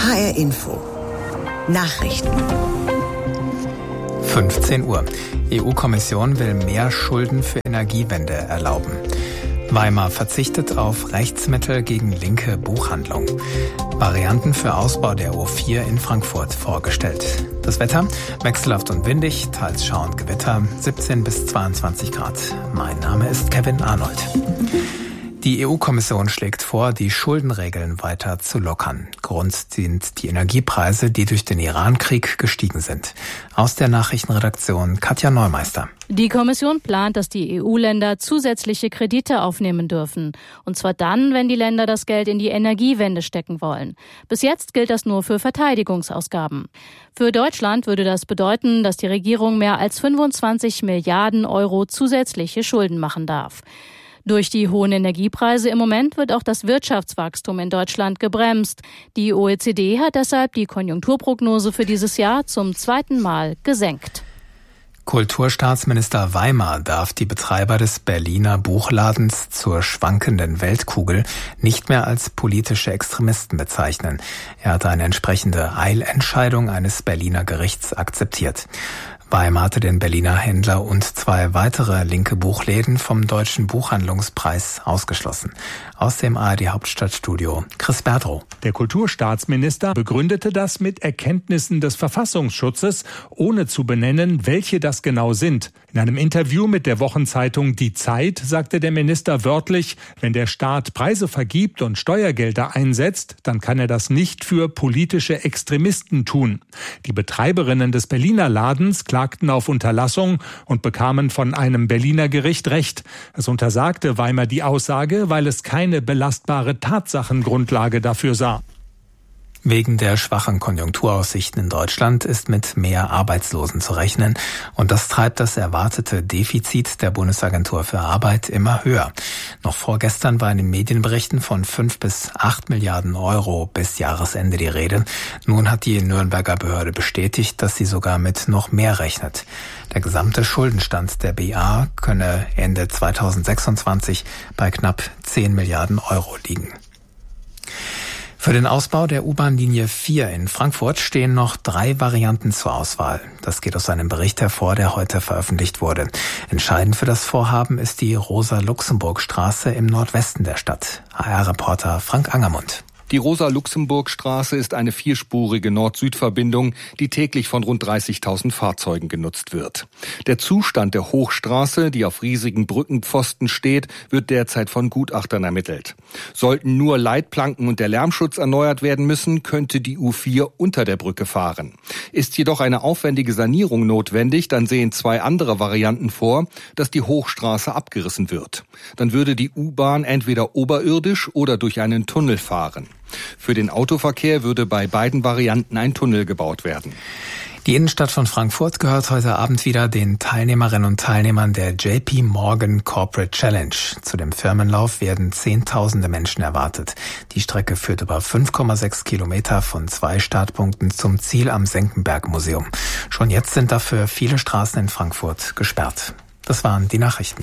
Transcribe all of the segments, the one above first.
HR Info. Nachrichten. 15 Uhr. EU-Kommission will mehr Schulden für Energiewende erlauben. Weimar verzichtet auf Rechtsmittel gegen linke Buchhandlung. Varianten für Ausbau der O4 in Frankfurt vorgestellt. Das Wetter wechselhaft und windig, teils Schauer und Gewitter, 17 bis 22 Grad. Mein Name ist Kevin Arnold. Die EU-Kommission schlägt vor, die Schuldenregeln weiter zu lockern. Grund sind die Energiepreise, die durch den Iran-Krieg gestiegen sind. Aus der Nachrichtenredaktion Katja Neumeister. Die Kommission plant, dass die EU-Länder zusätzliche Kredite aufnehmen dürfen. Und zwar dann, wenn die Länder das Geld in die Energiewende stecken wollen. Bis jetzt gilt das nur für Verteidigungsausgaben. Für Deutschland würde das bedeuten, dass die Regierung mehr als 25 Milliarden Euro zusätzliche Schulden machen darf. Durch die hohen Energiepreise im Moment wird auch das Wirtschaftswachstum in Deutschland gebremst. Die OECD hat deshalb die Konjunkturprognose für dieses Jahr zum zweiten Mal gesenkt. Kulturstaatsminister Weimar darf die Betreiber des Berliner Buchladens zur schwankenden Weltkugel nicht mehr als politische Extremisten bezeichnen. Er hat eine entsprechende Eilentscheidung eines Berliner Gerichts akzeptiert. Weimar hatte den Berliner Händler und 2 weitere linke Buchläden vom Deutschen Buchhandlungspreis ausgeschlossen. Aus dem ARD-Hauptstadtstudio Chris Bertrow. Der Kulturstaatsminister begründete das mit Erkenntnissen des Verfassungsschutzes, ohne zu benennen, welche das genau sind. In einem Interview mit der Wochenzeitung Die Zeit sagte der Minister wörtlich, wenn der Staat Preise vergibt und Steuergelder einsetzt, dann kann er das nicht für politische Extremisten tun. Die Betreiberinnen des Berliner Ladens klagten auf Unterlassung und bekamen von einem Berliner Gericht Recht. Es untersagte Weimar die Aussage, weil es keine belastbare Tatsachengrundlage dafür sah. Wegen der schwachen Konjunkturaussichten in Deutschland ist mit mehr Arbeitslosen zu rechnen und das treibt das erwartete Defizit der Bundesagentur für Arbeit immer höher. Noch vorgestern war in den Medienberichten von 5 bis 8 Milliarden Euro bis Jahresende die Rede. Nun hat die Nürnberger Behörde bestätigt, dass sie sogar mit noch mehr rechnet. Der gesamte Schuldenstand der BA könne Ende 2026 bei knapp 10 Milliarden Euro liegen. Für den Ausbau der U-Bahn-Linie 4 in Frankfurt stehen noch 3 Varianten zur Auswahl. Das geht aus einem Bericht hervor, der heute veröffentlicht wurde. Entscheidend für das Vorhaben ist die Rosa-Luxemburg-Straße im Nordwesten der Stadt. HR-Reporter Frank Angermund. Die Rosa-Luxemburg-Straße ist eine 4-spurige Nord-Süd-Verbindung, die täglich von rund 30.000 Fahrzeugen genutzt wird. Der Zustand der Hochstraße, die auf riesigen Brückenpfosten steht, wird derzeit von Gutachtern ermittelt. Sollten nur Leitplanken und der Lärmschutz erneuert werden müssen, könnte die U4 unter der Brücke fahren. Ist jedoch eine aufwendige Sanierung notwendig, dann sehen 2 andere Varianten vor, dass die Hochstraße abgerissen wird. Dann würde die U-Bahn entweder oberirdisch oder durch einen Tunnel fahren. Für den Autoverkehr würde bei beiden Varianten ein Tunnel gebaut werden. Die Innenstadt von Frankfurt gehört heute Abend wieder den Teilnehmerinnen und Teilnehmern der JP Morgan Corporate Challenge. Zu dem Firmenlauf werden Zehntausende Menschen erwartet. Die Strecke führt über 5,6 Kilometer von 2 Startpunkten zum Ziel am Senckenberg-Museum. Schon jetzt sind dafür viele Straßen in Frankfurt gesperrt. Das waren die Nachrichten.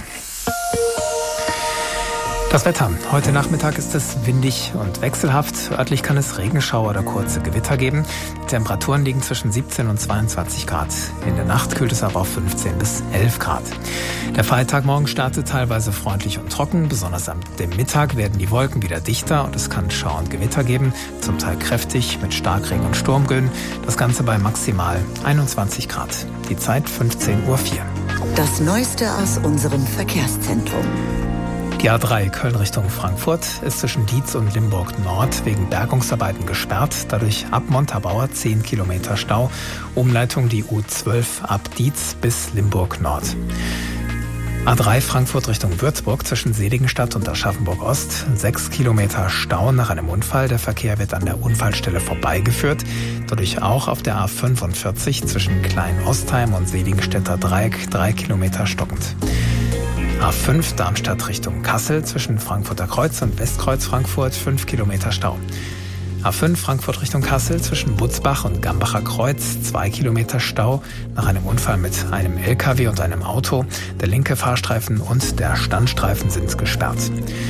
Das Wetter. Heute Nachmittag ist es windig und wechselhaft. Örtlich kann es Regenschauer oder kurze Gewitter geben. Die Temperaturen liegen zwischen 17 und 22 Grad. In der Nacht kühlt es aber auf 15 bis 11 Grad. Der Freitag morgen startet teilweise freundlich und trocken. Besonders am Mittag werden die Wolken wieder dichter und es kann Schauer und Gewitter geben. Zum Teil kräftig mit Starkregen und Sturmböen. Das Ganze bei maximal 21 Grad. Die Zeit 15:04 Uhr. Das Neueste aus unserem Verkehrszentrum. Die A3 Köln Richtung Frankfurt ist zwischen Dietz und Limburg Nord wegen Bergungsarbeiten gesperrt. Dadurch ab Montabaur 10 Kilometer Stau. Umleitung die U12 ab Dietz bis Limburg Nord. A3 Frankfurt Richtung Würzburg zwischen Seligenstadt und Aschaffenburg Ost. 6 Kilometer Stau nach einem Unfall. Der Verkehr wird an der Unfallstelle vorbeigeführt. Dadurch auch auf der A45 zwischen Klein-Ostheim und Seligenstädter Dreieck 3 Kilometer stockend. A5 Darmstadt Richtung Kassel zwischen Frankfurter Kreuz und Westkreuz Frankfurt 5 Kilometer Stau. A5 Frankfurt Richtung Kassel zwischen Butzbach und Gambacher Kreuz 2 Kilometer Stau nach einem Unfall mit einem LKW und einem Auto. Der linke Fahrstreifen und der Standstreifen sind gesperrt.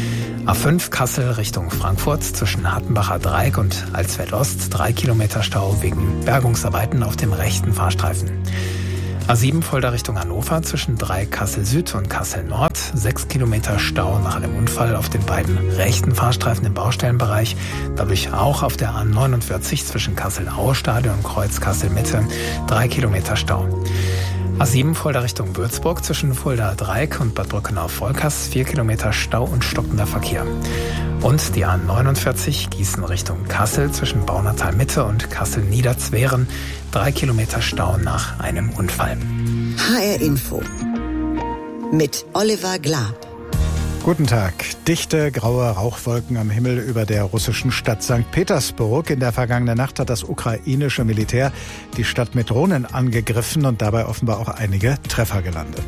A5 Kassel Richtung Frankfurt zwischen Hattenbacher Dreieck und Alsfeld Ost 3 Kilometer Stau wegen Bergungsarbeiten auf dem rechten Fahrstreifen. A7 Fulda Richtung Hannover zwischen Dreieck Kassel Süd und Kassel Nord 6 Kilometer Stau nach einem Unfall auf den beiden rechten Fahrstreifen im Baustellenbereich. Dadurch auch auf der A49 zwischen Kassel-Aue-Stadion und Kreuz Kassel Mitte 3 Kilometer Stau. A7 Fulda Richtung Würzburg zwischen Fulda Dreieck und Bad Brückenau-Volkers 4 Kilometer Stau und stockender Verkehr. Und die A49 Gießen Richtung Kassel zwischen Baunatal Mitte und Kassel Niederzweren 3 Kilometer Stau nach einem Unfall. HR Info mit Oliver Glab. Guten Tag. Dichte, graue Rauchwolken am Himmel über der russischen Stadt St. Petersburg. In der vergangenen Nacht hat das ukrainische Militär die Stadt mit Drohnen angegriffen und dabei offenbar auch einige Treffer gelandet.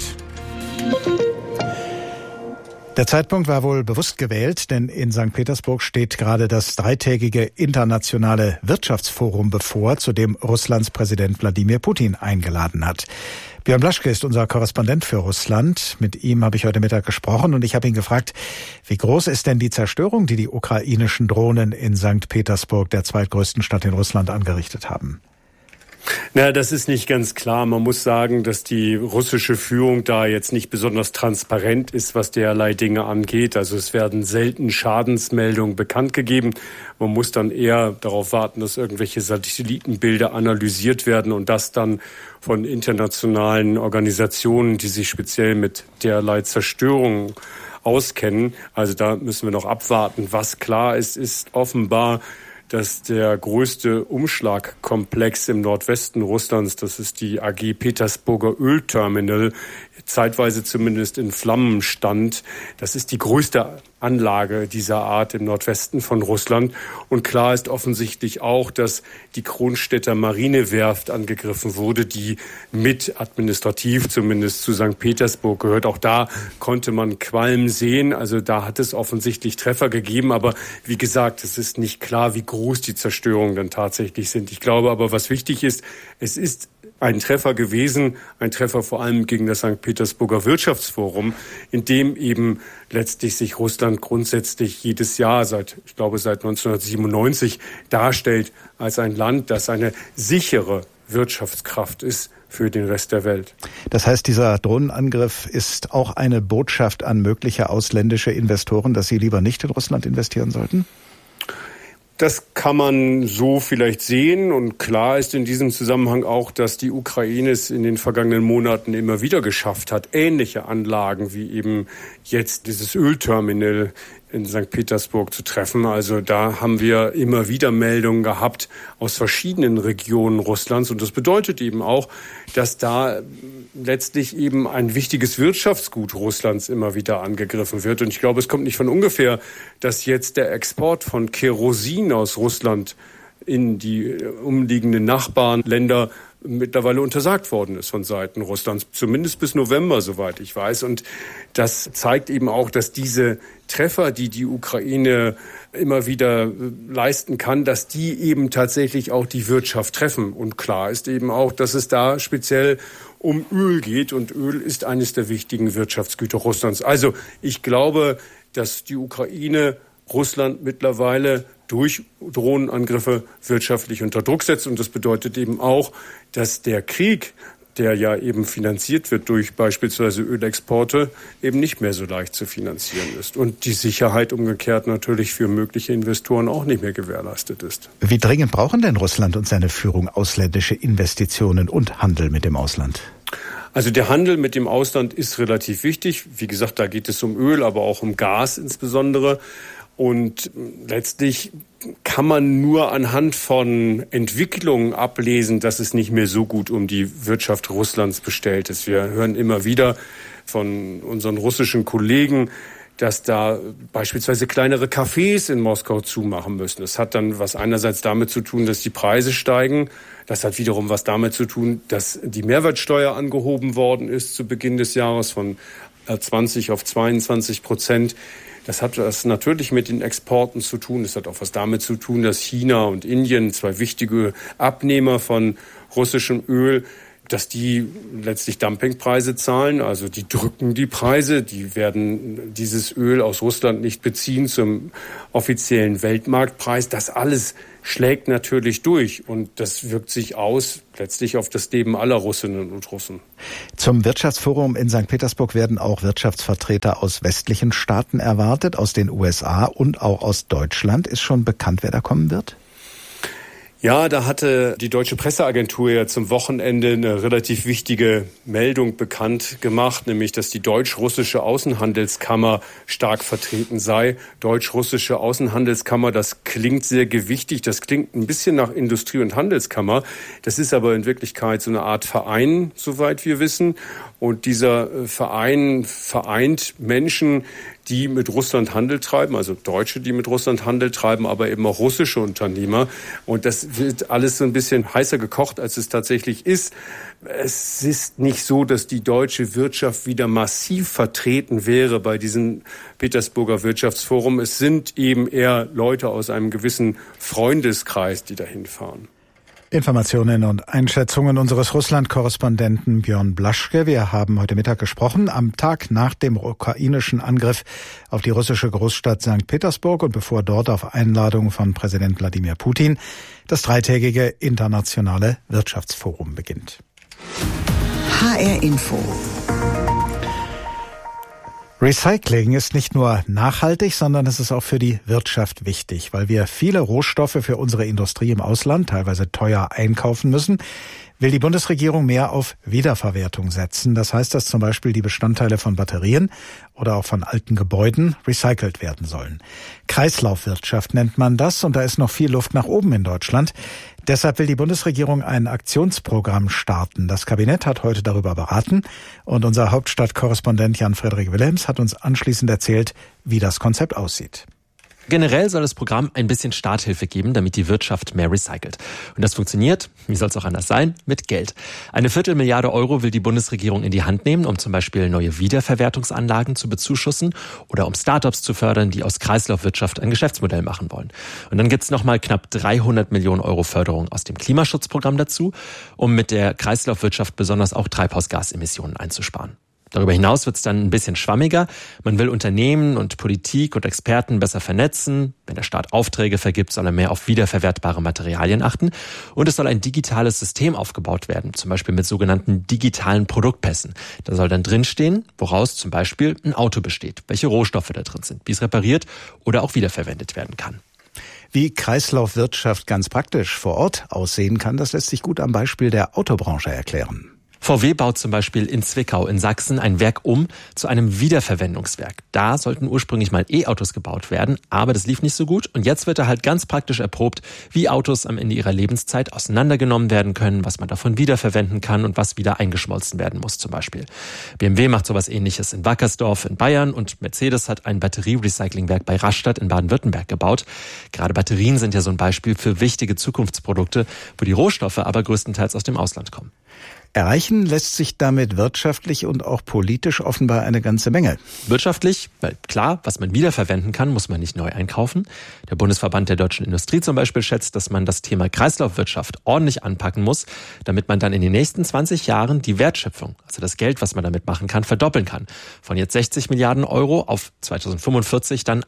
Der Zeitpunkt war wohl bewusst gewählt, denn in St. Petersburg steht gerade das 3-tägige internationale Wirtschaftsforum bevor, zu dem Russlands Präsident Wladimir Putin eingeladen hat. Björn Blaschke ist unser Korrespondent für Russland. Mit ihm habe ich heute Mittag gesprochen und ich habe ihn gefragt, wie groß ist denn die Zerstörung, die die ukrainischen Drohnen in St. Petersburg, der zweitgrößten Stadt in Russland, angerichtet haben? Na, das ist nicht ganz klar. Man muss sagen, dass die russische Führung da jetzt nicht besonders transparent ist, was derlei Dinge angeht. Also es werden selten Schadensmeldungen bekannt gegeben. Man muss dann eher darauf warten, dass irgendwelche Satellitenbilder analysiert werden und das dann von internationalen Organisationen, die sich speziell mit derlei Zerstörung auskennen. Also da müssen wir noch abwarten. Was klar ist, ist offenbar, dass der größte Umschlagkomplex im Nordwesten Russlands, das ist die AG Petersburger Ölterminal, zeitweise zumindest in Flammen stand. Das ist die größte Anlage dieser Art im Nordwesten von Russland. Und klar ist offensichtlich auch, dass die Kronstädter Marinewerft angegriffen wurde, die mit administrativ zumindest zu St. Petersburg gehört. Auch da konnte man Qualm sehen. Also da hat es offensichtlich Treffer gegeben. Aber wie gesagt, es ist nicht klar, wie groß die Zerstörungen dann tatsächlich sind. Ich glaube aber, was wichtig ist, es ist ein Treffer gewesen, ein Treffer vor allem gegen das St. Petersburger Wirtschaftsforum, in dem eben letztlich sich Russland grundsätzlich jedes Jahr seit 1997 darstellt als ein Land, das eine sichere Wirtschaftskraft ist für den Rest der Welt. Das heißt, dieser Drohnenangriff ist auch eine Botschaft an mögliche ausländische Investoren, dass sie lieber nicht in Russland investieren sollten? Das kann man so vielleicht sehen und klar ist in diesem Zusammenhang auch, dass die Ukraine es in den vergangenen Monaten immer wieder geschafft hat, ähnliche Anlagen wie eben jetzt dieses Ölterminal in St. Petersburg zu treffen. Also da haben wir immer wieder Meldungen gehabt aus verschiedenen Regionen Russlands und das bedeutet eben auch, dass da letztlich eben ein wichtiges Wirtschaftsgut Russlands immer wieder angegriffen wird. Und ich glaube, es kommt nicht von ungefähr, dass jetzt der Export von Kerosin aus Russland in die umliegenden Nachbarländer mittlerweile untersagt worden ist von Seiten Russlands, zumindest bis November, soweit ich weiß. Und das zeigt eben auch, dass diese Treffer, die die Ukraine immer wieder leisten kann, dass die eben tatsächlich auch die Wirtschaft treffen. Und klar ist eben auch, dass es da speziell um Öl geht. Und Öl ist eines der wichtigen Wirtschaftsgüter Russlands. Also ich glaube, dass die Ukraine Russland mittlerweile durch Drohnenangriffe wirtschaftlich unter Druck setzt. Und das bedeutet eben auch, dass der Krieg, der ja eben finanziert wird durch beispielsweise Ölexporte, eben nicht mehr so leicht zu finanzieren ist. Und die Sicherheit umgekehrt natürlich für mögliche Investoren auch nicht mehr gewährleistet ist. Wie dringend brauchen denn Russland und seine Führung ausländische Investitionen und Handel mit dem Ausland? Also der Handel mit dem Ausland ist relativ wichtig. Wie gesagt, da geht es um Öl, aber auch um Gas insbesondere. Und letztlich kann man nur anhand von Entwicklungen ablesen, dass es nicht mehr so gut um die Wirtschaft Russlands bestellt ist. Wir hören immer wieder von unseren russischen Kollegen, dass da beispielsweise kleinere Cafés in Moskau zumachen müssen. Das hat dann was einerseits damit zu tun, dass die Preise steigen. Das hat wiederum was damit zu tun, dass die Mehrwertsteuer angehoben worden ist zu Beginn des Jahres von 20 auf 22%. Das hat was natürlich mit den Exporten zu tun. Das hat auch was damit zu tun, dass China und Indien, zwei wichtige Abnehmer von russischem Öl, dass die letztlich Dumpingpreise zahlen. Also die drücken die Preise, die werden dieses Öl aus Russland nicht beziehen zum offiziellen Weltmarktpreis. Das alles schlägt natürlich durch und das wirkt sich aus letztlich auf das Leben aller Russinnen und Russen. Zum Wirtschaftsforum in St. Petersburg werden auch Wirtschaftsvertreter aus westlichen Staaten erwartet, aus den USA und auch aus Deutschland. Ist schon bekannt, wer da kommen wird? Ja, da hatte die Deutsche Presseagentur ja zum Wochenende eine relativ wichtige Meldung bekannt gemacht, nämlich, dass die deutsch-russische Außenhandelskammer stark vertreten sei. Deutsch-russische Außenhandelskammer, das klingt sehr gewichtig, das klingt ein bisschen nach Industrie- und Handelskammer. Das ist aber in Wirklichkeit so eine Art Verein, soweit wir wissen. Und dieser Verein vereint Menschen, die mit Russland Handel treiben, also Deutsche, die mit Russland Handel treiben, aber eben auch russische Unternehmer. Und das wird alles so ein bisschen heißer gekocht, als es tatsächlich ist. Es ist nicht so, dass die deutsche Wirtschaft wieder massiv vertreten wäre bei diesem Petersburger Wirtschaftsforum. Es sind eben eher Leute aus einem gewissen Freundeskreis, die dahin fahren. Informationen und Einschätzungen unseres Russland-Korrespondenten Björn Blaschke. Wir haben heute Mittag gesprochen, am Tag nach dem ukrainischen Angriff auf die russische Großstadt St. Petersburg und bevor dort auf Einladung von Präsident Wladimir Putin das dreitägige internationale Wirtschaftsforum beginnt. HR Info. Recycling ist nicht nur nachhaltig, sondern es ist auch für die Wirtschaft wichtig, weil wir viele Rohstoffe für unsere Industrie im Ausland teilweise teuer einkaufen müssen, will die Bundesregierung mehr auf Wiederverwertung setzen. Das heißt, dass zum Beispiel die Bestandteile von Batterien oder auch von alten Gebäuden recycelt werden sollen. Kreislaufwirtschaft nennt man das und da ist noch viel Luft nach oben in Deutschland. Deshalb will die Bundesregierung ein Aktionsprogramm starten. Das Kabinett hat heute darüber beraten und unser Hauptstadtkorrespondent Jan-Frederik Wilhelms hat uns anschließend erzählt, wie das Konzept aussieht. Generell soll das Programm ein bisschen Starthilfe geben, damit die Wirtschaft mehr recycelt. Und das funktioniert, wie soll es auch anders sein, mit Geld. 250 Milliarden Euro will die Bundesregierung in die Hand nehmen, um zum Beispiel neue Wiederverwertungsanlagen zu bezuschussen oder um Startups zu fördern, die aus Kreislaufwirtschaft ein Geschäftsmodell machen wollen. Und dann gibt's nochmal knapp 300 Millionen Euro Förderung aus dem Klimaschutzprogramm dazu, um mit der Kreislaufwirtschaft besonders auch Treibhausgasemissionen einzusparen. Darüber hinaus wird es dann ein bisschen schwammiger. Man will Unternehmen und Politik und Experten besser vernetzen. Wenn der Staat Aufträge vergibt, soll er mehr auf wiederverwertbare Materialien achten. Und es soll ein digitales System aufgebaut werden, zum Beispiel mit sogenannten digitalen Produktpässen. Da soll dann drinstehen, woraus zum Beispiel ein Auto besteht, welche Rohstoffe da drin sind, wie es repariert oder auch wiederverwendet werden kann. Wie Kreislaufwirtschaft ganz praktisch vor Ort aussehen kann, das lässt sich gut am Beispiel der Autobranche erklären. VW baut zum Beispiel in Zwickau in Sachsen ein Werk um zu einem Wiederverwendungswerk. Da sollten ursprünglich mal E-Autos gebaut werden, aber das lief nicht so gut. Und jetzt wird da halt ganz praktisch erprobt, wie Autos am Ende ihrer Lebenszeit auseinandergenommen werden können, was man davon wiederverwenden kann und was wieder eingeschmolzen werden muss zum Beispiel. BMW macht sowas Ähnliches in Wackersdorf in Bayern und Mercedes hat ein Batterierecyclingwerk bei Rastatt in Baden-Württemberg gebaut. Gerade Batterien sind ja so ein Beispiel für wichtige Zukunftsprodukte, wo die Rohstoffe aber größtenteils aus dem Ausland kommen. Erreichen lässt sich damit wirtschaftlich und auch politisch offenbar eine ganze Menge. Wirtschaftlich, weil klar, was man wiederverwenden kann, muss man nicht neu einkaufen. Der Bundesverband der deutschen Industrie zum Beispiel schätzt, dass man das Thema Kreislaufwirtschaft ordentlich anpacken muss, damit man dann in den nächsten 20 Jahren die Wertschöpfung, also das Geld, was man damit machen kann, verdoppeln kann. Von jetzt 60 Milliarden Euro auf 2045 dann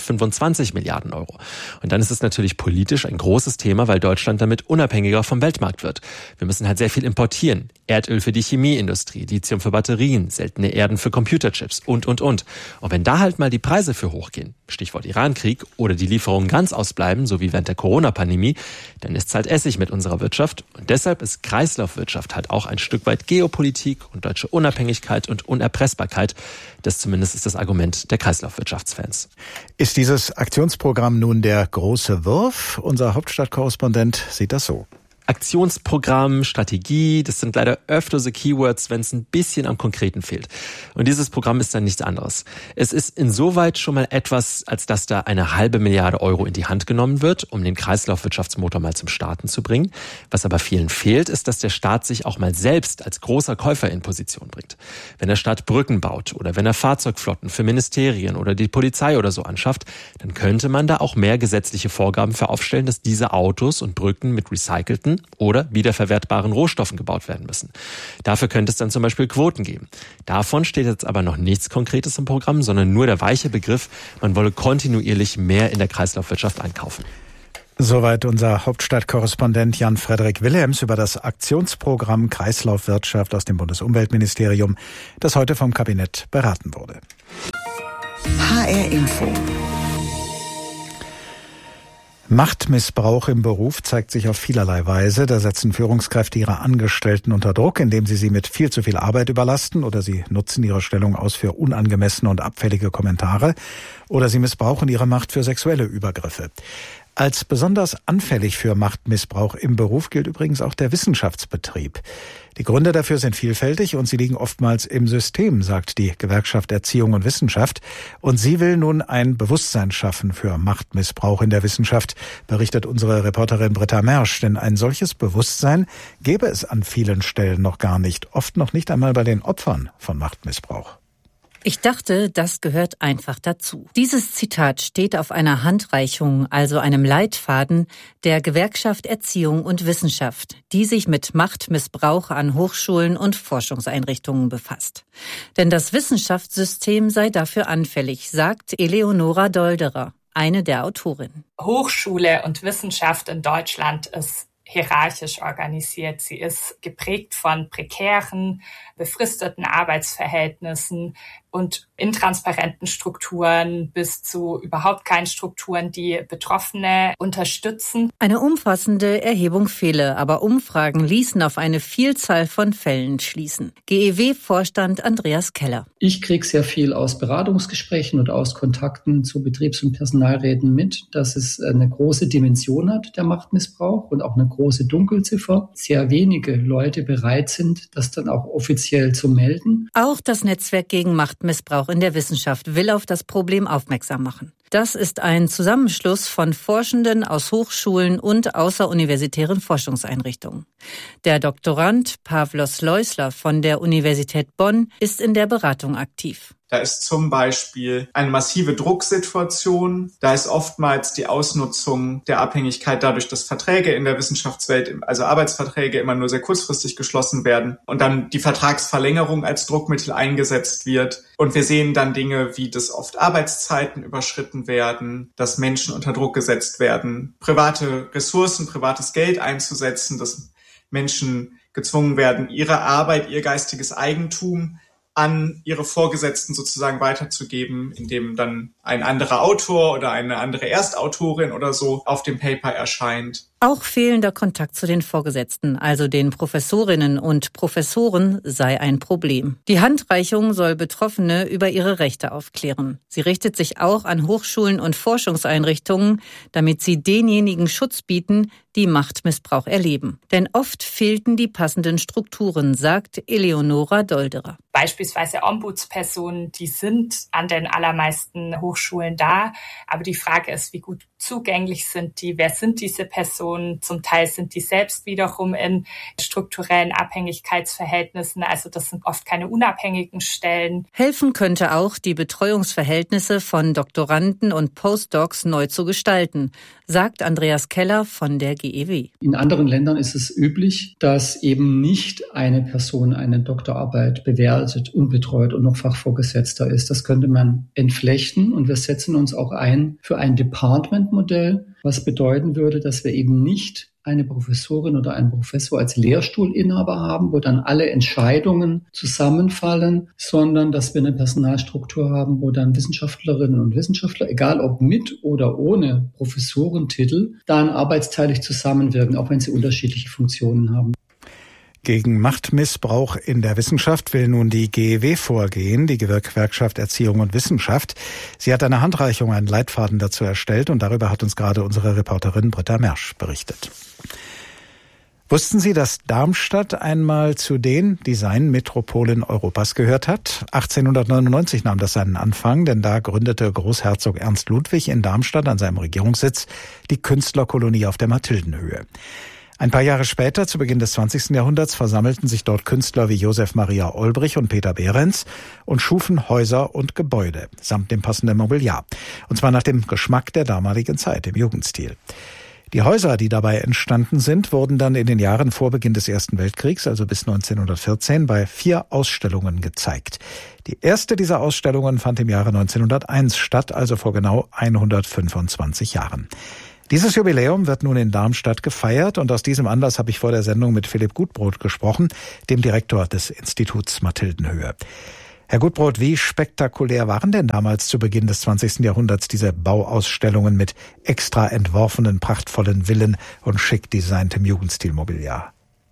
125 Milliarden Euro. Und dann ist es natürlich politisch ein großes Thema, weil Deutschland damit unabhängiger vom Weltmarkt wird. Wir müssen halt sehr viel importieren. Erdöl für die Chemieindustrie, Lithium für Batterien, seltene Erden für Computerchips und. Und wenn da halt mal die Preise für hochgehen, Stichwort Irankrieg, oder die Lieferungen ganz ausbleiben, so wie während der Corona-Pandemie, dann ist's halt Essig mit unserer Wirtschaft. Und deshalb ist Kreislaufwirtschaft halt auch ein Stück weit Geopolitik und deutsche Unabhängigkeit und Unerpressbarkeit. Das zumindest ist das Argument der Kreislaufwirtschaftsfans. Ist dieses Aktionsprogramm nun der große Wurf? Unser Hauptstadtkorrespondent sieht das so. Aktionsprogramm, Strategie, das sind leider öfter so Keywords, wenn es ein bisschen am Konkreten fehlt. Und dieses Programm ist dann nichts anderes. Es ist insoweit schon mal etwas, als dass da 250 Milliarden Euro in die Hand genommen wird, um den Kreislaufwirtschaftsmotor mal zum Starten zu bringen. Was aber vielen fehlt, ist, dass der Staat sich auch mal selbst als großer Käufer in Position bringt. Wenn der Staat Brücken baut oder wenn er Fahrzeugflotten für Ministerien oder die Polizei oder so anschafft, dann könnte man da auch mehr gesetzliche Vorgaben für aufstellen, dass diese Autos und Brücken mit recycelten neuen oder wiederverwertbaren Rohstoffen gebaut werden müssen. Dafür könnte es dann zum Beispiel Quoten geben. Davon steht jetzt aber noch nichts Konkretes im Programm, sondern nur der weiche Begriff, man wolle kontinuierlich mehr in der Kreislaufwirtschaft einkaufen. Soweit unser Hauptstadtkorrespondent Jan-Frederik Wilhelms über das Aktionsprogramm Kreislaufwirtschaft aus dem Bundesumweltministerium, das heute vom Kabinett beraten wurde. HR Info. Machtmissbrauch im Beruf zeigt sich auf vielerlei Weise. Da setzen Führungskräfte ihre Angestellten unter Druck, indem sie mit viel zu viel Arbeit überlasten, oder sie nutzen ihre Stellung aus für unangemessene und abfällige Kommentare, oder sie missbrauchen ihre Macht für sexuelle Übergriffe. Als besonders anfällig für Machtmissbrauch im Beruf gilt übrigens auch der Wissenschaftsbetrieb. Die Gründe dafür sind vielfältig und sie liegen oftmals im System, sagt die Gewerkschaft Erziehung und Wissenschaft. Und sie will nun ein Bewusstsein schaffen für Machtmissbrauch in der Wissenschaft, berichtet unsere Reporterin Britta Mersch. Denn ein solches Bewusstsein gäbe es an vielen Stellen noch gar nicht, oft noch nicht einmal bei den Opfern von Machtmissbrauch. Ich dachte, das gehört einfach dazu. Dieses Zitat steht auf einer Handreichung, also einem Leitfaden der Gewerkschaft Erziehung und Wissenschaft, die sich mit Machtmissbrauch an Hochschulen und Forschungseinrichtungen befasst. Denn das Wissenschaftssystem sei dafür anfällig, sagt Eleonora Dolderer, eine der Autorinnen. Hochschule und Wissenschaft in Deutschland ist hierarchisch organisiert. Sie ist geprägt von prekären, befristeten Arbeitsverhältnissen und intransparenten Strukturen bis zu überhaupt keinen Strukturen, die Betroffene unterstützen. Eine umfassende Erhebung fehle, aber Umfragen ließen auf eine Vielzahl von Fällen schließen. GEW-Vorstand Andreas Keller. Ich kriege sehr viel aus Beratungsgesprächen und aus Kontakten zu Betriebs- und Personalräten mit, dass es eine große Dimension hat, der Machtmissbrauch, und auch eine große Dunkelziffer. Sehr wenige Leute bereit sind, das dann auch offiziell zu melden. Auch das Netzwerk gegen Machtmissbrauch in der Wissenschaft will auf das Problem aufmerksam machen. Das ist ein Zusammenschluss von Forschenden aus Hochschulen und außeruniversitären Forschungseinrichtungen. Der Doktorand Pavlos Leusler von der Universität Bonn ist in der Beratung aktiv. Da ist zum Beispiel eine massive Drucksituation. Da ist oftmals die Ausnutzung der Abhängigkeit dadurch, dass Verträge in der Wissenschaftswelt, also Arbeitsverträge, immer nur sehr kurzfristig geschlossen werden und dann die Vertragsverlängerung als Druckmittel eingesetzt wird. Und wir sehen dann Dinge wie, dass oft Arbeitszeiten überschritten werden, dass Menschen unter Druck gesetzt werden, private Ressourcen, privates Geld einzusetzen, dass Menschen gezwungen werden, ihre Arbeit, ihr geistiges Eigentum an ihre Vorgesetzten sozusagen weiterzugeben, indem dann ein anderer Autor oder eine andere Erstautorin oder so auf dem Paper erscheint. Auch fehlender Kontakt zu den Vorgesetzten, also den Professorinnen und Professoren, sei ein Problem. Die Handreichung soll Betroffene über ihre Rechte aufklären. Sie richtet sich auch an Hochschulen und Forschungseinrichtungen, damit sie denjenigen Schutz bieten, die Machtmissbrauch erleben. Denn oft fehlten die passenden Strukturen, sagt Eleonora Dolderer. Beispielsweise Ombudspersonen, die sind an den allermeisten Hochschulen da. Aber die Frage ist, wie gut zugänglich sind die? Wer sind diese Personen? Zum Teil sind die selbst wiederum in strukturellen Abhängigkeitsverhältnissen. Also das sind oft keine unabhängigen Stellen. Helfen könnte auch, die Betreuungsverhältnisse von Doktoranden und Postdocs neu zu gestalten, sagt Andreas Keller von der GEW. In anderen Ländern ist es üblich, dass eben nicht eine Person eine Doktorarbeit bewertet und betreut und noch Fachvorgesetzter ist. Das könnte man entflechten, und wir setzen uns auch ein für ein Department-Modell, was bedeuten würde, dass wir eben nicht eine Professorin oder einen Professor als Lehrstuhlinhaber haben, wo dann alle Entscheidungen zusammenfallen, sondern dass wir eine Personalstruktur haben, wo dann Wissenschaftlerinnen und Wissenschaftler, egal ob mit oder ohne Professorentitel, dann arbeitsteilig zusammenwirken, auch wenn sie unterschiedliche Funktionen haben. Gegen Machtmissbrauch in der Wissenschaft will nun die GEW vorgehen, die Gewerkschaft Erziehung und Wissenschaft. Sie hat eine Handreichung, einen Leitfaden dazu erstellt, und darüber hat uns gerade unsere Reporterin Britta Mersch berichtet. Wussten Sie, dass Darmstadt einmal zu den Designmetropolen Europas gehört hat? 1899 nahm das seinen Anfang, denn da gründete Großherzog Ernst Ludwig in Darmstadt an seinem Regierungssitz die Künstlerkolonie auf der Mathildenhöhe. Ein paar Jahre später, zu Beginn des 20. Jahrhunderts, versammelten sich dort Künstler wie Josef Maria Olbrich und Peter Behrens und schufen Häuser und Gebäude samt dem passenden Mobiliar. Und zwar nach dem Geschmack der damaligen Zeit, im Jugendstil. Die Häuser, die dabei entstanden sind, wurden dann in den Jahren vor Beginn des Ersten Weltkriegs, also bis 1914, bei 4 Ausstellungen gezeigt. Die erste dieser Ausstellungen fand im Jahre 1901 statt, also vor genau 125 Jahren. Dieses Jubiläum wird nun in Darmstadt gefeiert und aus diesem Anlass habe ich vor der Sendung mit Philipp Gutbrod gesprochen, dem Direktor des Instituts Mathildenhöhe. Herr Gutbrod, wie spektakulär waren denn damals zu Beginn des 20. Jahrhunderts diese Bauausstellungen mit extra entworfenen, prachtvollen Villen und schick designtem Jugendstilmobiliar?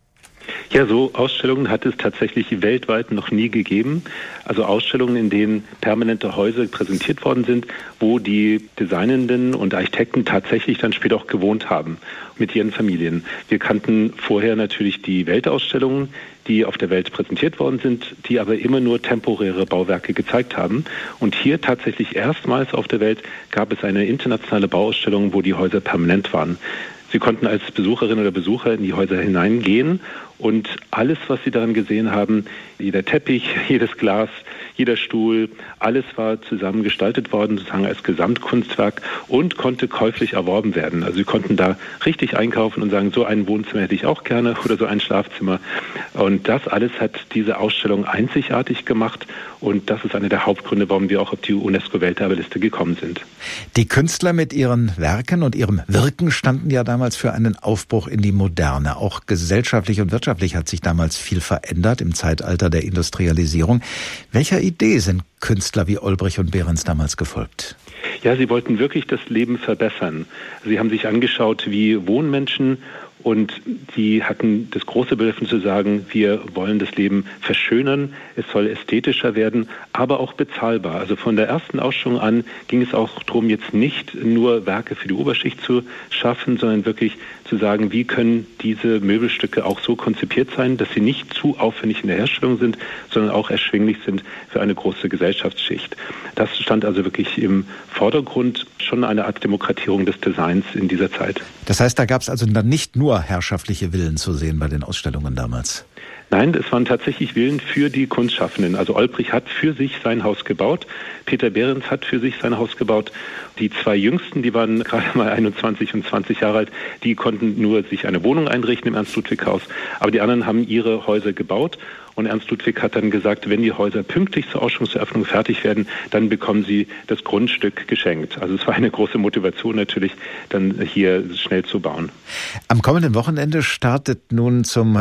Ja, so Ausstellungen hat es tatsächlich weltweit noch nie gegeben. Also Ausstellungen, in denen permanente Häuser präsentiert worden sind, wo die Designenden und Architekten tatsächlich dann später auch gewohnt haben mit ihren Familien. Wir kannten vorher natürlich die Weltausstellungen, die auf der Welt präsentiert worden sind, die aber immer nur temporäre Bauwerke gezeigt haben. Und hier tatsächlich erstmals auf der Welt gab es eine internationale Bauausstellung, wo die Häuser permanent waren. Sie konnten als Besucherin oder Besucher in die Häuser hineingehen und alles, was Sie daran gesehen haben, jeder Teppich, jedes Glas, jeder Stuhl, alles war zusammen gestaltet worden, sozusagen als Gesamtkunstwerk und konnte käuflich erworben werden. Also Sie konnten da richtig einkaufen und sagen, so ein Wohnzimmer hätte ich auch gerne oder so ein Schlafzimmer. Und das alles hat diese Ausstellung einzigartig gemacht und das ist einer der Hauptgründe, warum wir auch auf die UNESCO-Welterbeliste gekommen sind. Die Künstler mit ihren Werken und ihrem Wirken standen ja damals für einen Aufbruch in die Moderne. Auch gesellschaftlich und wirtschaftlich hat sich damals viel verändert im Zeitalter der Industrialisierung. Welcher Idee sind Künstler wie Olbrich und Behrens damals gefolgt? Ja, sie wollten wirklich das Leben verbessern. Sie haben sich angeschaut, wie wohnen Menschen, und die hatten das große Bedürfnis zu sagen, wir wollen das Leben verschönern, es soll ästhetischer werden, aber auch bezahlbar. Also von der ersten Ausstellung an ging es auch darum, jetzt nicht nur Werke für die Oberschicht zu schaffen, sondern wirklich zu sagen, wie können diese Möbelstücke auch so konzipiert sein, dass sie nicht zu aufwendig in der Herstellung sind, sondern auch erschwinglich sind für eine große Gesellschaftsschicht. Das stand also wirklich im Vordergrund, schon eine Art Demokratierung des Designs in dieser Zeit. Das heißt, da gab es also dann nicht nur herrschaftliche Villen zu sehen bei den Ausstellungen damals? Nein, es waren tatsächlich Villen für die Kunstschaffenden. Also Olbrich hat für sich sein Haus gebaut, Peter Behrens hat für sich sein Haus gebaut. Die 2 Jüngsten, die waren gerade mal 21 und 20 Jahre alt, die konnten nur sich eine Wohnung einrichten im Ernst-Ludwig-Haus. Aber die anderen haben ihre Häuser gebaut. Und Ernst Ludwig hat dann gesagt, wenn die Häuser pünktlich zur Ausstellungseröffnung fertig werden, dann bekommen sie das Grundstück geschenkt. Also es war eine große Motivation natürlich, dann hier schnell zu bauen. Am kommenden Wochenende startet nun zum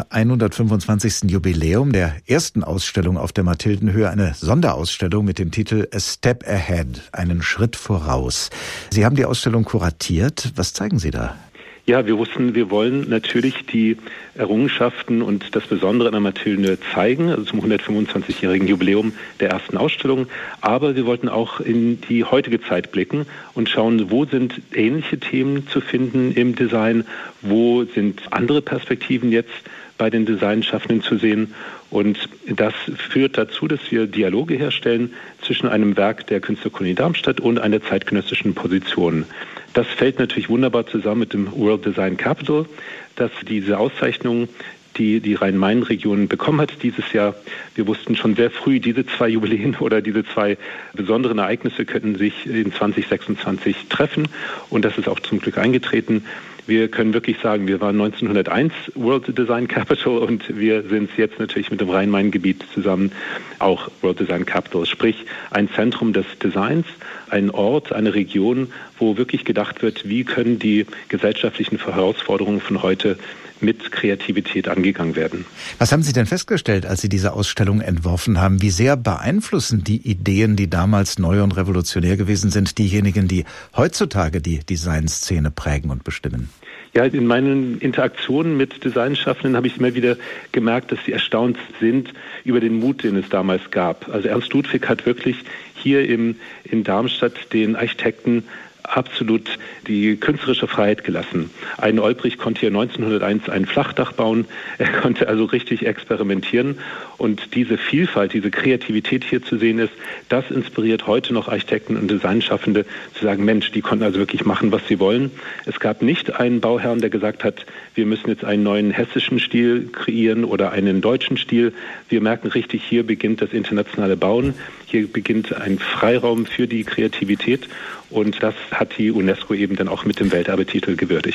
125. Jubiläum der ersten Ausstellung auf der Mathildenhöhe eine Sonderausstellung mit dem Titel A Step Ahead, einen Schritt voraus. Sie haben die Ausstellung kuratiert. Was zeigen Sie da? Ja, wir wussten, wir wollen natürlich die Errungenschaften und das Besondere an der Mathildenhöhe zeigen, also zum 125-jährigen Jubiläum der ersten Ausstellung. Aber wir wollten auch in die heutige Zeit blicken und schauen, wo sind ähnliche Themen zu finden im Design, wo sind andere Perspektiven jetzt bei den Designschaffenden zu sehen. Und das führt dazu, dass wir Dialoge herstellen zwischen einem Werk der Künstlerkolonie Darmstadt und einer zeitgenössischen Position. Das fällt natürlich wunderbar zusammen mit dem World Design Capital, dass diese Auszeichnung, die Rhein-Main-Region bekommen hat dieses Jahr. Wir wussten schon sehr früh, diese 2 Jubiläen oder diese 2 besonderen Ereignisse könnten sich in 2026 treffen. Und das ist auch zum Glück eingetreten. Wir können wirklich sagen, wir waren 1901 World Design Capital und wir sind jetzt natürlich mit dem Rhein-Main-Gebiet zusammen auch World Design Capital, sprich ein Zentrum des Designs, ein Ort, eine Region, wo wirklich gedacht wird, wie können die gesellschaftlichen Herausforderungen von heute mit Kreativität angegangen werden. Was haben Sie denn festgestellt, als Sie diese Ausstellung entworfen haben? Wie sehr beeinflussen die Ideen, die damals neu und revolutionär gewesen sind, diejenigen, die heutzutage die Designszene prägen und bestimmen? Ja, in meinen Interaktionen mit Designschaffenden habe ich immer wieder gemerkt, dass sie erstaunt sind über den Mut, den es damals gab. Also Ernst Ludwig hat wirklich hier in Darmstadt den Architekten absolut die künstlerische Freiheit gelassen. Ein Olbrich konnte hier 1901 ein Flachdach bauen. Er konnte also richtig experimentieren. Und diese Vielfalt, diese Kreativität hier zu sehen ist, das inspiriert heute noch Architekten und Designschaffende zu sagen, Mensch, die konnten also wirklich machen, was sie wollen. Es gab nicht einen Bauherrn, der gesagt hat, wir müssen jetzt einen neuen hessischen Stil kreieren oder einen deutschen Stil. Wir merken richtig, hier beginnt das internationale Bauen. Hier beginnt ein Freiraum für die Kreativität. Und das hat die UNESCO eben dann auch mit dem Welterbetitel gewürdigt.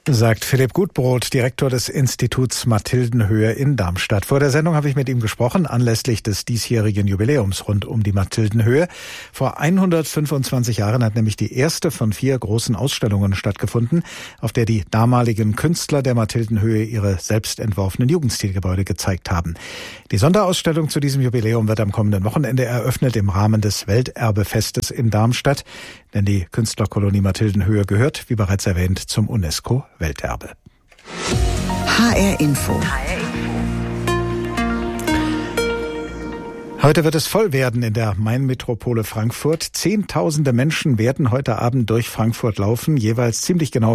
Sagt Philipp Gutbrot, Direktor des Instituts Mathildenhöhe in Darmstadt. Vor der Sendung habe ich mit ihm gesprochen, anlässlich des diesjährigen Jubiläums rund um die Mathildenhöhe. Vor 125 Jahren hat nämlich die erste von 4 großen Ausstellungen stattgefunden, auf der die damaligen Künstler der Mathildenhöhe ihre selbst entworfenen Jugendstilgebäude gezeigt haben. Die Sonderausstellung zu diesem Jubiläum wird am kommenden Wochenende eröffnet im Rahmen des Welterbefestes in Darmstadt. Denn die Künstlerkolonie Mathildenhöhe gehört, wie bereits erwähnt, zum UNESCO-Welterbe. HR Info. Heute wird es voll werden in der Main-Metropole Frankfurt. Zehntausende Menschen werden heute Abend durch Frankfurt laufen, jeweils ziemlich genau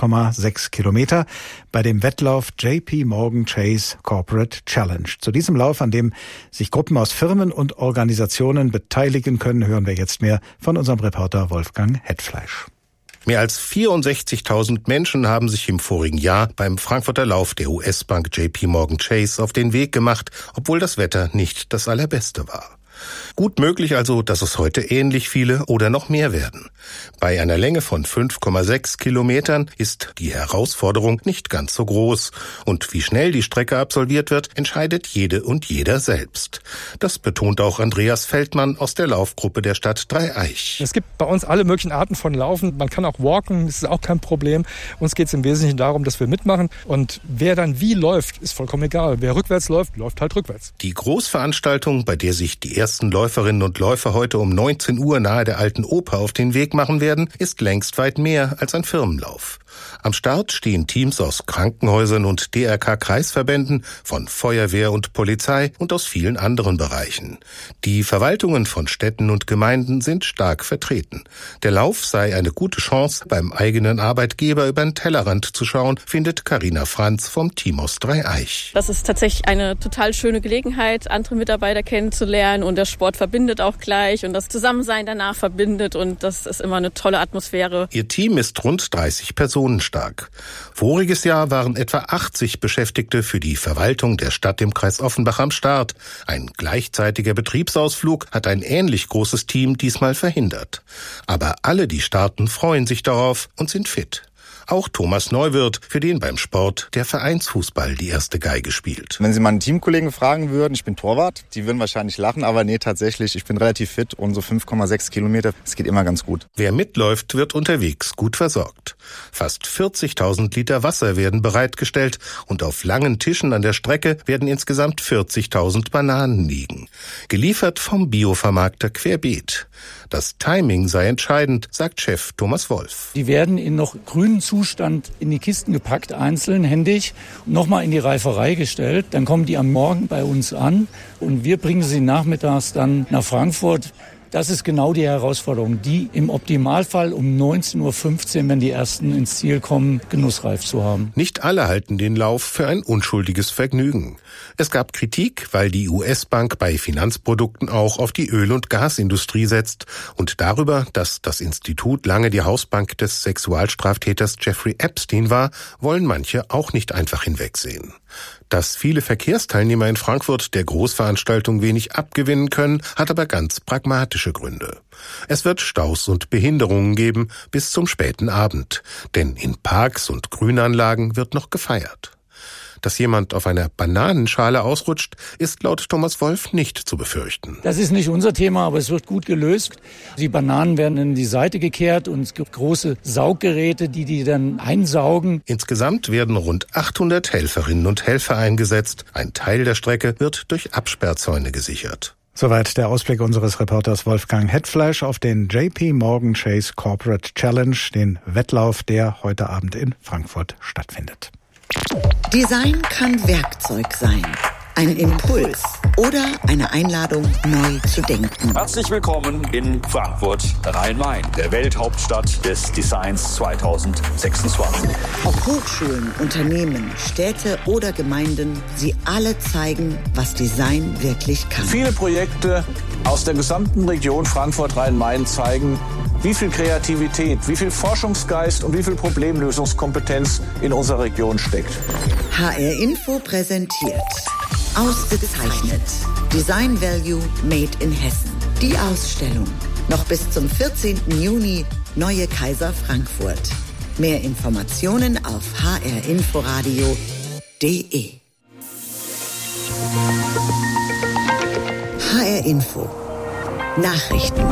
5,6 Kilometer bei dem Wettlauf JP Morgan Chase Corporate Challenge. Zu diesem Lauf, an dem sich Gruppen aus Firmen und Organisationen beteiligen können, hören wir jetzt mehr von unserem Reporter Wolfgang Hetfleisch. Mehr als 64.000 Menschen haben sich im vorigen Jahr beim Frankfurter Lauf der US-Bank JP Morgan Chase auf den Weg gemacht, obwohl das Wetter nicht das allerbeste war. Gut möglich also, dass es heute ähnlich viele oder noch mehr werden. Bei einer Länge von 5,6 Kilometern ist die Herausforderung nicht ganz so groß. Und wie schnell die Strecke absolviert wird, entscheidet jede und jeder selbst. Das betont auch Andreas Feldmann aus der Laufgruppe der Stadt Dreieich. Es gibt bei uns alle möglichen Arten von Laufen. Man kann auch walken, das ist auch kein Problem. Uns geht es im Wesentlichen darum, dass wir mitmachen. Und wer dann wie läuft, ist vollkommen egal. Wer rückwärts läuft, läuft halt rückwärts. Die Großveranstaltung, bei der sich die ersten Läuferinnen und Läufer heute um 19 Uhr nahe der Alten Oper auf den Weg machen werden, ist längst weit mehr als ein Firmenlauf. Am Start stehen Teams aus Krankenhäusern und DRK-Kreisverbänden, von Feuerwehr und Polizei und aus vielen anderen Bereichen. Die Verwaltungen von Städten und Gemeinden sind stark vertreten. Der Lauf sei eine gute Chance, beim eigenen Arbeitgeber über den Tellerrand zu schauen, findet Carina Franz vom Team aus Dreieich. Das ist tatsächlich eine total schöne Gelegenheit, andere Mitarbeiter kennenzulernen, und der Sport verbindet auch gleich und das Zusammensein danach verbindet, und das ist immer eine tolle Atmosphäre. Ihr Team ist rund 30 Personen stark. Voriges Jahr waren etwa 80 Beschäftigte für die Verwaltung der Stadt im Kreis Offenbach am Start. Ein gleichzeitiger Betriebsausflug hat ein ähnlich großes Team diesmal verhindert. Aber alle, die starten, freuen sich darauf und sind fit. Auch Thomas Neuwirth, für den beim Sport der Vereinsfußball die erste Geige spielt. Wenn Sie meine Teamkollegen fragen würden, ich bin Torwart, die würden wahrscheinlich lachen, aber nee, tatsächlich, ich bin relativ fit und so 5,6 Kilometer, es geht immer ganz gut. Wer mitläuft, wird unterwegs gut versorgt. Fast 40.000 Liter Wasser werden bereitgestellt und auf langen Tischen an der Strecke werden insgesamt 40.000 Bananen liegen. Geliefert vom Biovermarkter Querbeet. Das Timing sei entscheidend, sagt Chef Thomas Wolf. Die werden in noch grünen Zustand in die Kisten gepackt, einzeln, händig, nochmal in die Reiferei gestellt. Dann kommen die am Morgen bei uns an und wir bringen sie nachmittags dann nach Frankfurt. Das ist genau die Herausforderung, die im Optimalfall um 19.15 Uhr, wenn die Ersten ins Ziel kommen, genussreif zu haben. Nicht alle halten den Lauf für ein unschuldiges Vergnügen. Es gab Kritik, weil die US-Bank bei Finanzprodukten auch auf die Öl- und Gasindustrie setzt und darüber, dass das Institut lange die Hausbank des Sexualstraftäters Jeffrey Epstein war, wollen manche auch nicht einfach hinwegsehen. Dass viele Verkehrsteilnehmer in Frankfurt der Großveranstaltung wenig abgewinnen können, hat aber ganz pragmatische Gründe. Es wird Staus und Behinderungen geben bis zum späten Abend, denn in Parks und Grünanlagen wird noch gefeiert. Dass jemand auf einer Bananenschale ausrutscht, ist laut Thomas Wolf nicht zu befürchten. Das ist nicht unser Thema, aber es wird gut gelöst. Die Bananen werden in die Seite gekehrt und es gibt große Sauggeräte, die dann einsaugen. Insgesamt werden rund 800 Helferinnen und Helfer eingesetzt. Ein Teil der Strecke wird durch Absperrzäune gesichert. Soweit der Ausblick unseres Reporters Wolfgang Hetfleisch auf den JP Morgan Chase Corporate Challenge, den Wettlauf, der heute Abend in Frankfurt stattfindet. Design kann Werkzeug sein, ein Impuls oder eine Einladung, neu zu denken. Herzlich willkommen in Frankfurt, Rhein-Main, der Welthauptstadt des Designs 2026. Ob Hochschulen, Unternehmen, Städte oder Gemeinden, sie alle zeigen, was Design wirklich kann. Viele Projekte aus der gesamten Region Frankfurt-Rhein-Main zeigen, wie viel Kreativität, wie viel Forschungsgeist und wie viel Problemlösungskompetenz in unserer Region steckt. HR Info präsentiert Ausgezeichnet. Design Value Made in Hessen. Die Ausstellung. Noch bis zum 14. Juni Neue Kaiser Frankfurt. Mehr Informationen auf hrinforadio.de. HR Info. Nachrichten.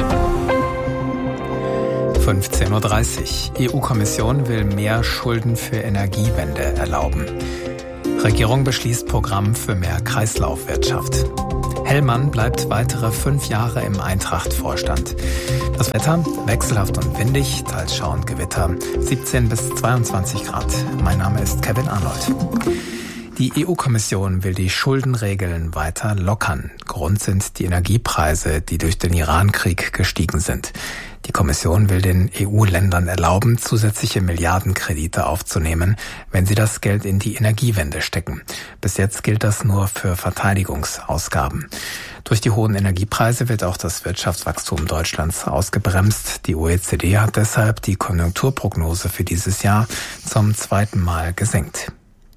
15:30 Uhr. EU-Kommission will mehr Schulden für Energiewende erlauben. Regierung beschließt Programm für mehr Kreislaufwirtschaft. Hellmann bleibt weitere 5 Jahre im Eintracht-Vorstand. Das Wetter wechselhaft und windig, teils Schauer und Gewitter, 17 bis 22 Grad. Mein Name ist Kevin Arnold. Die EU-Kommission will die Schuldenregeln weiter lockern. Grund sind die Energiepreise, die durch den Iran-Krieg gestiegen sind. Die Kommission will den EU-Ländern erlauben, zusätzliche Milliardenkredite aufzunehmen, wenn sie das Geld in die Energiewende stecken. Bis jetzt gilt das nur für Verteidigungsausgaben. Durch die hohen Energiepreise wird auch das Wirtschaftswachstum Deutschlands ausgebremst. Die OECD hat deshalb die Konjunkturprognose für dieses Jahr zum 2. Mal gesenkt.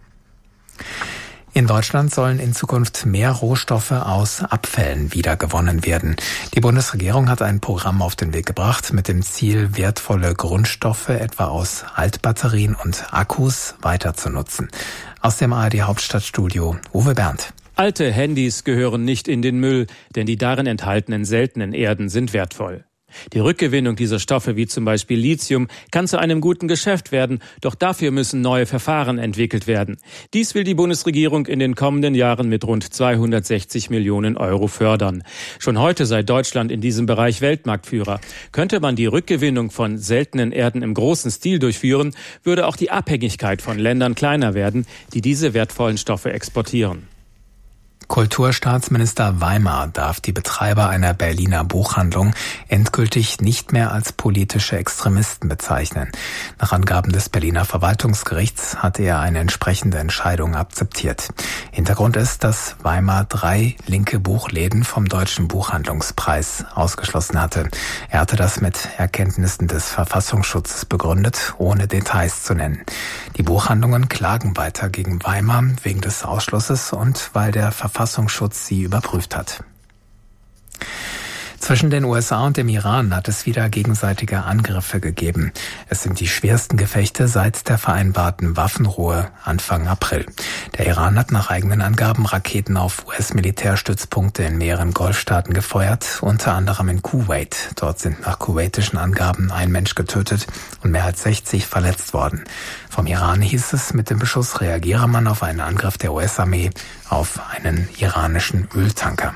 In Deutschland sollen in Zukunft mehr Rohstoffe aus Abfällen wiedergewonnen werden. Die Bundesregierung hat ein Programm auf den Weg gebracht mit dem Ziel, wertvolle Grundstoffe etwa aus Altbatterien und Akkus weiter zu nutzen. Aus dem ARD-Hauptstadtstudio Uwe Berndt. Alte Handys gehören nicht in den Müll, denn die darin enthaltenen seltenen Erden sind wertvoll. Die Rückgewinnung dieser Stoffe, wie zum Beispiel Lithium, kann zu einem guten Geschäft werden, doch dafür müssen neue Verfahren entwickelt werden. Dies will die Bundesregierung in den kommenden Jahren mit rund 260 Millionen Euro fördern. Schon heute sei Deutschland in diesem Bereich Weltmarktführer. Könnte man die Rückgewinnung von seltenen Erden im großen Stil durchführen, würde auch die Abhängigkeit von Ländern kleiner werden, die diese wertvollen Stoffe exportieren. Kulturstaatsminister Weimar darf die Betreiber einer Berliner Buchhandlung endgültig nicht mehr als politische Extremisten bezeichnen. Nach Angaben des Berliner Verwaltungsgerichts hat er eine entsprechende Entscheidung akzeptiert. Hintergrund ist, dass Weimar 3 linke Buchläden vom Deutschen Buchhandlungspreis ausgeschlossen hatte. Er hatte das mit Erkenntnissen des Verfassungsschutzes begründet, ohne Details zu nennen. Die Buchhandlungen klagen weiter gegen Weimar wegen des Ausschlusses und weil der Verfassungsschutz sie überprüft hat. Zwischen den USA und dem Iran hat es wieder gegenseitige Angriffe gegeben. Es sind die schwersten Gefechte seit der vereinbarten Waffenruhe Anfang April. Der Iran hat nach eigenen Angaben Raketen auf US-Militärstützpunkte in mehreren Golfstaaten gefeuert, unter anderem in Kuwait. Dort sind nach kuwaitischen Angaben 1 Mensch getötet und mehr als 60 verletzt worden. Vom Iran hieß es, mit dem Beschuss reagiere man auf einen Angriff der US-Armee auf einen iranischen Öltanker.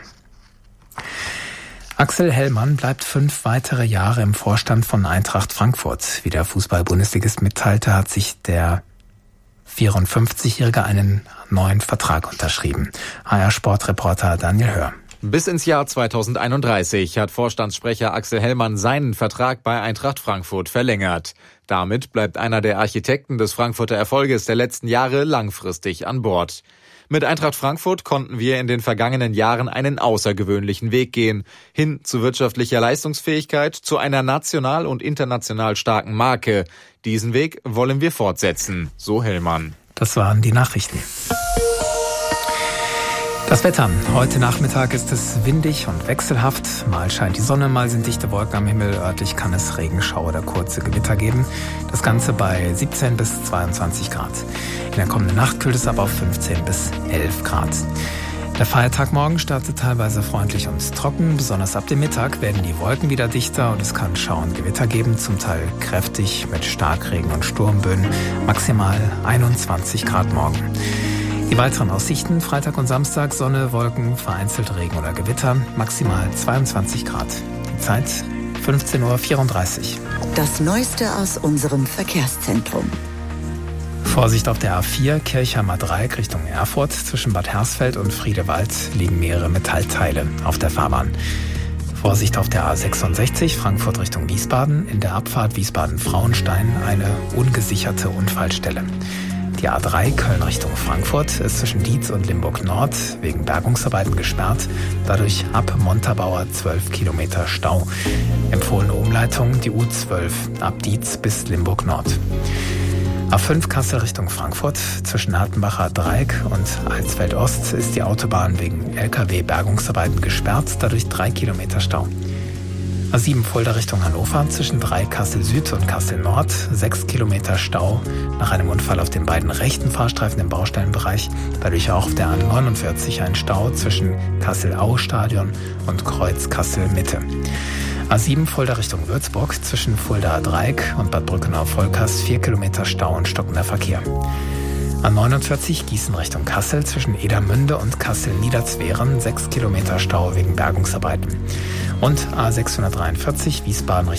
Axel Hellmann bleibt 5 weitere Jahre im Vorstand von Eintracht Frankfurt. Wie der Fußball-Bundesligist mitteilte, hat sich der 54-Jährige einen neuen Vertrag unterschrieben. HR-Sportreporter Daniel Hör. Bis ins Jahr 2031 hat Vorstandssprecher Axel Hellmann seinen Vertrag bei Eintracht Frankfurt verlängert. Damit bleibt einer der Architekten des Frankfurter Erfolges der letzten Jahre langfristig an Bord. Mit Eintracht Frankfurt konnten wir in den vergangenen Jahren einen außergewöhnlichen Weg gehen, hin zu wirtschaftlicher Leistungsfähigkeit, zu einer national und international starken Marke. Diesen Weg wollen wir fortsetzen, so Hellmann. Das waren die Nachrichten. Das Wetter. Heute Nachmittag ist es windig und wechselhaft. Mal scheint die Sonne, mal sind dichte Wolken am Himmel. Örtlich kann es Regenschauer oder kurze Gewitter geben. Das Ganze bei 17 bis 22 Grad. In der kommenden Nacht kühlt es aber auf 15 bis 11 Grad. Der Feiertag morgen startet teilweise freundlich und trocken. Besonders ab dem Mittag werden die Wolken wieder dichter und es kann Schauer und Gewitter geben, zum Teil kräftig mit Starkregen und Sturmböen. Maximal 21 Grad morgen. Die weiteren Aussichten: Freitag und Samstag Sonne, Wolken, vereinzelt Regen oder Gewitter, maximal 22 Grad. Die Zeit 15:34 Uhr. Das Neueste aus unserem Verkehrszentrum. Vorsicht auf der A4 Kirchheimer Dreieck Richtung Erfurt. Zwischen Bad Hersfeld und Friedewald liegen mehrere Metallteile auf der Fahrbahn. Vorsicht auf der A66 Frankfurt Richtung Wiesbaden. In der Abfahrt Wiesbaden-Frauenstein eine ungesicherte Unfallstelle. Die A3 Köln Richtung Frankfurt ist zwischen Dietz und Limburg Nord wegen Bergungsarbeiten gesperrt. Dadurch ab Montabaur 12 Kilometer Stau. Empfohlene Umleitung die U12 ab Dietz bis Limburg Nord. A5 Kassel Richtung Frankfurt zwischen Hartenbacher Dreieck und Alsfeld Ost ist die Autobahn wegen LKW-Bergungsarbeiten gesperrt. Dadurch 3 Kilometer Stau. A7 Fulda Richtung Hannover zwischen Kassel Süd und Kassel Nord 6 Kilometer Stau nach einem Unfall auf den beiden rechten Fahrstreifen im Baustellenbereich. Dadurch auch auf der A49 ein Stau zwischen Kassel-Au-Stadion und Kreuz Kassel Mitte. A7 Fulda Richtung Würzburg zwischen Fulda Dreieck und Bad Brückenau-Volkers 4 Kilometer Stau und stockender Verkehr. A49 Gießen Richtung Kassel zwischen Edermünde und Kassel-Niederzweren 6 Kilometer Stau wegen Bergungsarbeiten. Und A643 Wiesbaden